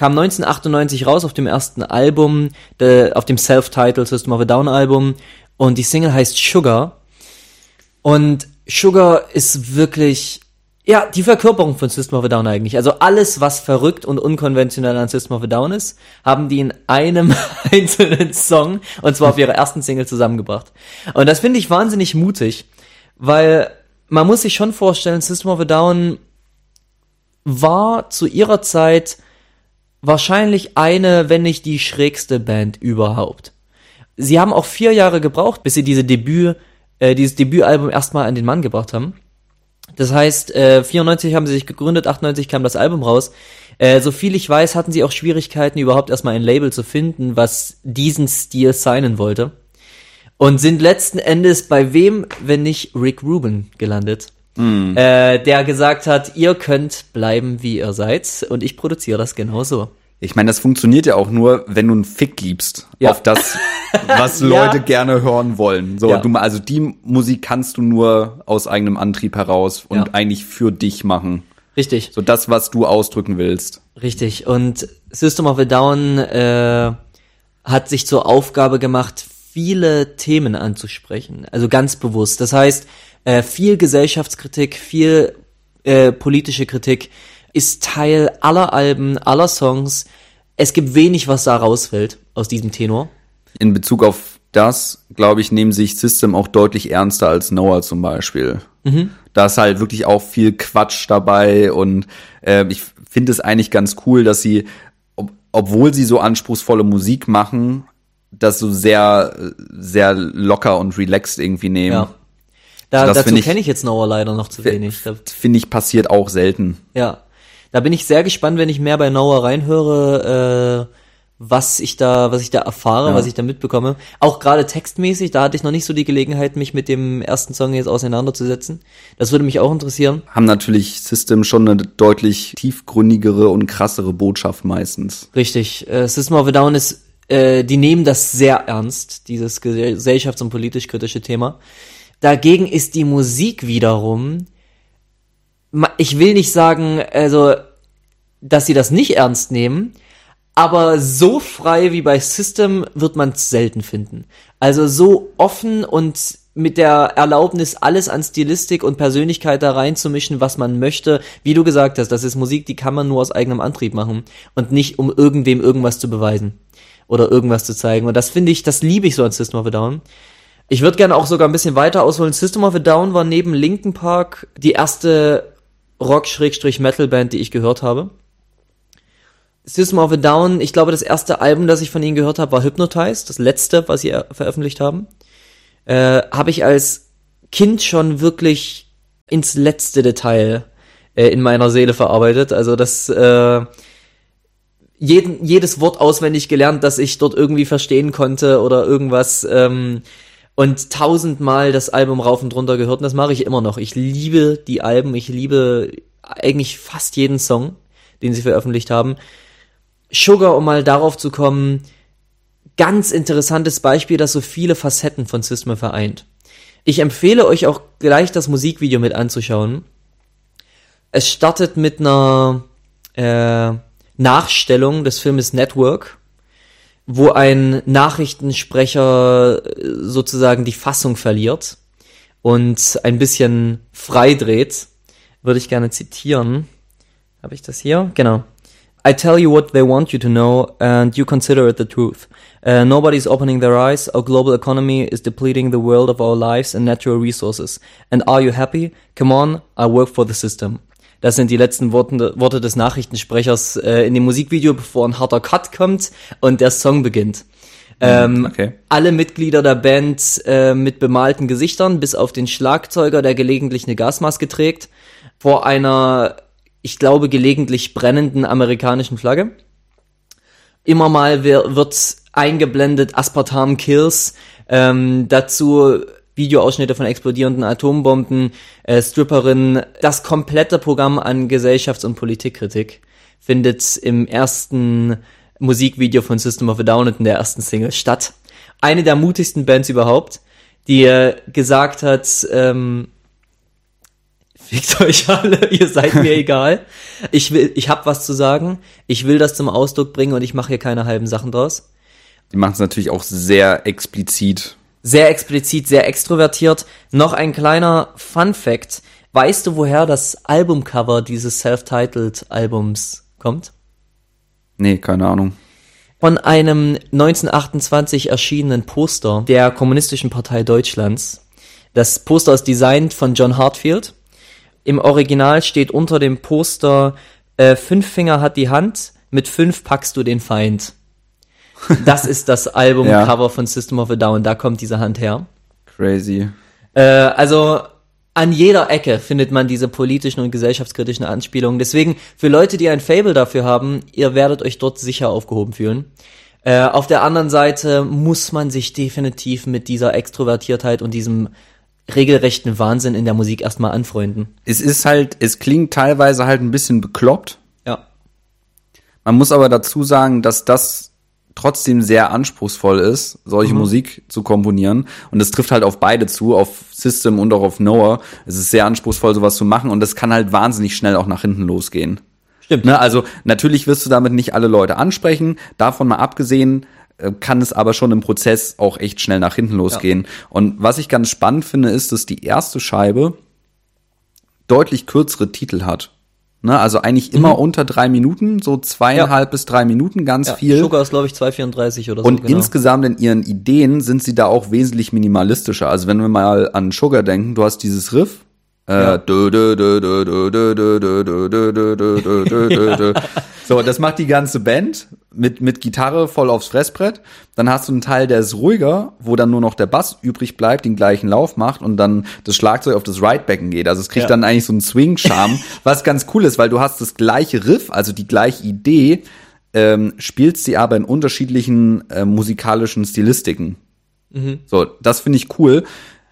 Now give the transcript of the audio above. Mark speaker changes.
Speaker 1: kam 1998 raus auf dem ersten Album, auf dem Self-Titled System of a Down Album, und die Single heißt Sugar. Und Sugar ist wirklich, ja, die Verkörperung von System of a Down eigentlich. Also alles, was verrückt und unkonventionell an System of a Down ist, haben die in einem einzelnen Song, und zwar auf ihrer ersten Single, zusammengebracht. Und das finde ich wahnsinnig mutig, weil man muss sich schon vorstellen, System of a Down war zu ihrer Zeit wahrscheinlich eine, wenn nicht die schrägste Band überhaupt. Sie haben auch 4 Jahre gebraucht, bis sie dieses Debütalbum erstmal an den Mann gebracht haben. Das heißt, 94 haben sie sich gegründet, 98 kam das Album raus. So viel ich weiß, hatten sie auch Schwierigkeiten, überhaupt erstmal ein Label zu finden, was diesen Stil signen wollte. Und sind letzten Endes bei wem, wenn nicht Rick Rubin, gelandet. Der gesagt hat, ihr könnt bleiben, wie ihr seid, und ich produziere das genauso.
Speaker 2: Ich meine, das funktioniert ja auch nur, wenn du einen Fick gibst auf das, was Leute gerne hören wollen. So, also die Musik kannst du nur aus eigenem Antrieb heraus und eigentlich für dich machen.
Speaker 1: Richtig.
Speaker 2: So das, was du ausdrücken willst.
Speaker 1: Richtig. Und System of a Down hat sich zur Aufgabe gemacht, viele Themen anzusprechen. Also ganz bewusst. Das heißt, viel Gesellschaftskritik, viel politische Kritik ist Teil aller Alben, aller Songs. Es gibt wenig, was da rausfällt aus diesem Tenor.
Speaker 2: In Bezug auf das, glaube ich, nehmen sich System auch deutlich ernster als Noah zum Beispiel. Da ist halt wirklich auch viel Quatsch dabei, und ich finde es eigentlich ganz cool, dass sie, obwohl sie so anspruchsvolle Musik machen, das so sehr, sehr locker und relaxed irgendwie nehmen.
Speaker 1: Ja. Dazu kenne ich jetzt Noah leider noch zu wenig.
Speaker 2: Finde ich, passiert auch selten.
Speaker 1: Ja. Da bin ich sehr gespannt, wenn ich mehr bei Noah reinhöre, was ich da erfahre, was ich da mitbekomme. Auch gerade textmäßig, da hatte ich noch nicht so die Gelegenheit, mich mit dem ersten Song jetzt auseinanderzusetzen. Das würde mich auch interessieren.
Speaker 2: Haben natürlich System schon eine deutlich tiefgründigere und krassere Botschaft meistens.
Speaker 1: Richtig. System of a Down ist, die nehmen das sehr ernst, dieses gesellschafts- und politisch-kritische Thema. Dagegen ist die Musik wiederum, ich will nicht sagen, also, dass sie das nicht ernst nehmen, aber so frei wie bei System wird man es selten finden. Also so offen und mit der Erlaubnis, alles an Stilistik und Persönlichkeit da reinzumischen, was man möchte. Wie du gesagt hast, das ist Musik, die kann man nur aus eigenem Antrieb machen und nicht, um irgendwem irgendwas zu beweisen oder irgendwas zu zeigen. Und das finde ich, das liebe ich so an System of a Down. Ich würde gerne auch sogar ein bisschen weiter ausholen. System of a Down war neben Linkin Park die erste Rock-Metal-Band, die ich gehört habe. System of a Down, ich glaube, das erste Album, das ich von ihnen gehört habe, war Hypnotize, das letzte, was sie veröffentlicht haben. Habe ich als Kind schon wirklich ins letzte Detail in meiner Seele verarbeitet. Also das jedes Wort auswendig gelernt, das ich dort irgendwie verstehen konnte oder irgendwas, und 1000-mal das Album rauf und runter gehört, und das mache ich immer noch. Ich liebe die Alben, ich liebe eigentlich fast jeden Song, den sie veröffentlicht haben. Sugar, um mal darauf zu kommen, ganz interessantes Beispiel, das so viele Facetten von System vereint. Ich empfehle euch auch gleich das Musikvideo mit anzuschauen. Es startet mit einer Nachstellung des Filmes Network, wo ein Nachrichtensprecher sozusagen die Fassung verliert und ein bisschen freidreht. Würde ich gerne zitieren. Habe ich das hier? Genau. I tell you what they want you to know, and you consider it the truth. Nobody's opening their eyes. Our global economy is depleting the world of our lives and natural resources. And are you happy? Come on, I work for the system. Das sind die letzten Worte des Nachrichtensprechers in dem Musikvideo, bevor ein harter Cut kommt und der Song beginnt. Okay. Alle Mitglieder der Band mit bemalten Gesichtern, bis auf den Schlagzeuger, der gelegentlich eine Gasmaske trägt, vor einer, ich glaube, gelegentlich brennenden amerikanischen Flagge. Immer mal wird eingeblendet Aspartam Kills, dazu Videoausschnitte von explodierenden Atombomben, Stripperinnen. Das komplette Programm an Gesellschafts- und Politikkritik findet im ersten Musikvideo von System of a Down und in der ersten Single statt. Eine der mutigsten Bands überhaupt, die gesagt hat, fickt euch alle, ihr seid mir egal. Ich hab was zu sagen, ich will das zum Ausdruck bringen und ich mache hier keine halben Sachen draus.
Speaker 2: Die machen es natürlich auch sehr explizit.
Speaker 1: Sehr explizit, sehr extrovertiert. Noch ein kleiner Fun-Fact. Weißt du, woher das Albumcover dieses Self-Titled Albums kommt?
Speaker 2: Nee, keine Ahnung.
Speaker 1: Von einem 1928 erschienenen Poster der Kommunistischen Partei Deutschlands. Das Poster ist designt von John Heartfield. Im Original steht unter dem Poster, 5 Finger hat die Hand, mit 5 packst du den Feind. Das ist das Albumcover von System of a Down, da kommt diese Hand her.
Speaker 2: Crazy.
Speaker 1: Also an jeder Ecke findet man diese politischen und gesellschaftskritischen Anspielungen. Deswegen, für Leute, die ein Faible dafür haben, ihr werdet euch dort sicher aufgehoben fühlen. Auf der anderen Seite muss man sich definitiv mit dieser Extrovertiertheit und diesem regelrechten Wahnsinn in der Musik erstmal anfreunden.
Speaker 2: Es klingt teilweise halt ein bisschen bekloppt.
Speaker 1: Ja.
Speaker 2: Man muss aber dazu sagen, dass das trotzdem sehr anspruchsvoll ist, solche Musik zu komponieren. Und das trifft halt auf beide zu, auf System und auch auf Noah. Es ist sehr anspruchsvoll, sowas zu machen und das kann halt wahnsinnig schnell auch nach hinten losgehen.
Speaker 1: Stimmt.
Speaker 2: Ne? Also natürlich wirst du damit nicht alle Leute ansprechen. Davon mal abgesehen kann es aber schon im Prozess auch echt schnell nach hinten losgehen. Ja. Und was ich ganz spannend finde, ist, dass die erste Scheibe deutlich kürzere Titel hat. Ne, also eigentlich immer unter 3 Minuten, so 2,5 bis 3 Minuten, ganz viel.
Speaker 1: Sugar ist, glaube ich, 2,34 oder so.
Speaker 2: Und insgesamt in ihren Ideen sind sie da auch wesentlich minimalistischer. Also wenn wir mal an Sugar denken, du hast dieses Riff. So, das macht die ganze Band mit Gitarre voll aufs Fressbrett. Dann hast du einen Teil, der ist ruhiger, wo dann nur noch der Bass übrig bleibt, den gleichen Lauf macht und dann das Schlagzeug auf das Right-Becken geht. Also es kriegt dann eigentlich so einen Swing-Charme, was ganz cool ist, weil du hast das gleiche Riff, also die gleiche Idee, spielst sie aber in unterschiedlichen musikalischen Stilistiken. So, das finde ich cool.